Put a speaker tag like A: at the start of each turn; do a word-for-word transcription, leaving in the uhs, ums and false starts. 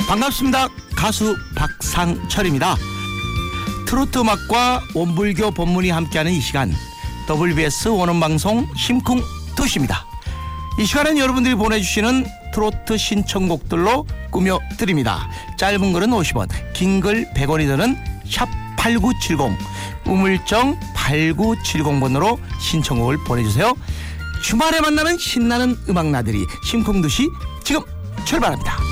A: 반갑습니다. 가수 박상철입니다. 트로트 음악과 원불교 법문이 함께하는 이 시간, 더블유비에스 원음방송 심쿵투시입니다. 이 시간은 여러분들이 보내주시는 트로트 신청곡들로 꾸며드립니다. 짧은 글은 오십 원, 긴 글 백 원이 드는 샵 팔구칠공, 우물정 팔구칠공 번으로 신청곡을 보내주세요. 주말에 만나는 신나는 음악 나들이 심쿵투시 지금 출발합니다.